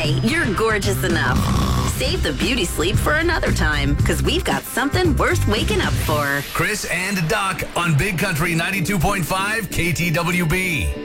Hey, you're gorgeous enough. Save the beauty sleep for another time, because we've got something worth waking up for. Chris and Doc on Big Country 92.5 KTWB.